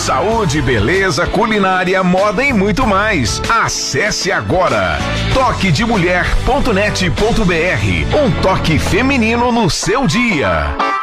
Saúde, beleza, culinária, moda e muito mais. Acesse agora toquedemulher.net.br. Um toque feminino no seu dia.